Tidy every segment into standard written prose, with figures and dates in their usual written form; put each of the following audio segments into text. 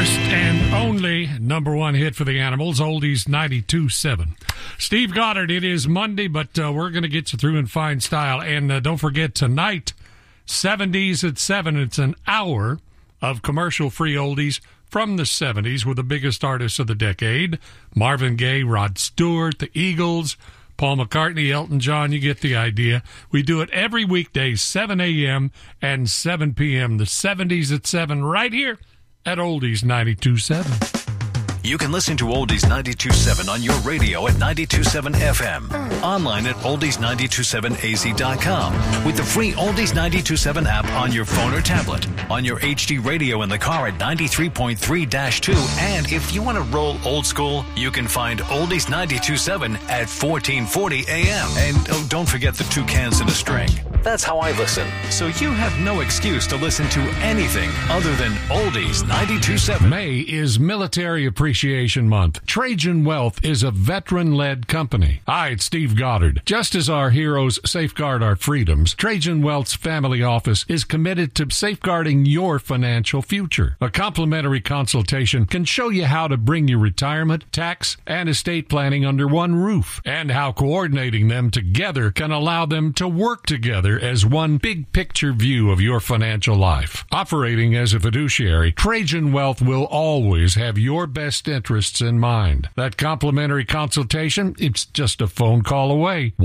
first and only number one hit for the Animals, Oldies 92.7. Steve Goddard, it is Monday, but we're going to get you through in fine style. And don't forget, tonight, 70s at 7, it's an hour of commercial-free oldies from the 70s with the biggest artists of the decade. Marvin Gaye, Rod Stewart, the Eagles, Paul McCartney, Elton John, you get the idea. We do it every weekday, 7 a.m. and 7 p.m. The 70s at 7 right here at Oldies 92.7. You can listen to Oldies 92.7 on your radio at 92.7 FM. Online at oldies927az.com. With the free Oldies 92.7 app on your phone or tablet. On your HD radio in the car at 93.3-2. And if you want to roll old school, you can find Oldies 92.7 at 1440 AM. And don't forget the 2 cans and a string. That's how I listen. So you have no excuse to listen to anything other than Oldies 92.7. May is Military Appreciation Month. Trajan Wealth is a veteran-led company. Hi, it's Steve Goddard. Just as our heroes safeguard our freedoms, Trajan Wealth's family office is committed to safeguarding your financial future. A complimentary consultation can show you how to bring your retirement, tax, and estate planning under one roof, and how coordinating them together can allow them to work together as one big picture view of your financial life. Operating as a fiduciary, Trajan Wealth will always have your best interests in mind. That complimentary consultation, it's just a phone call away.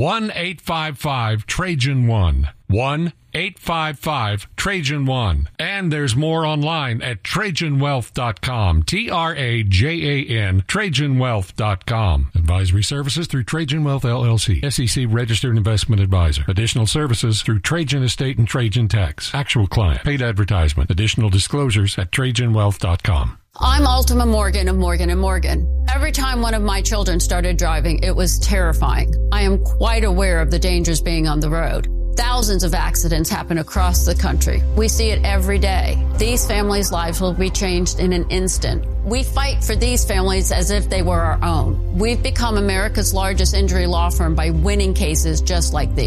1-855-TRAJAN-1. 1-855-TRAJAN-1. And there's more online at TrajanWealth.com. TRAJAN, TrajanWealth.com. Advisory services through Trajan Wealth, LLC. SEC Registered Investment Advisor. Additional services through Trajan Estate and Trajan Tax. Actual client. Paid advertisement. Additional disclosures at TrajanWealth.com. I'm Ultima Morgan of Morgan & Morgan. Every time one of my children started driving, it was terrifying. I am quite aware of the dangers being on the road. Thousands of accidents happen across the country. We see it every day. These families' lives will be changed in an instant. We fight for these families as if they were our own. We've become America's largest injury law firm by winning cases just like these.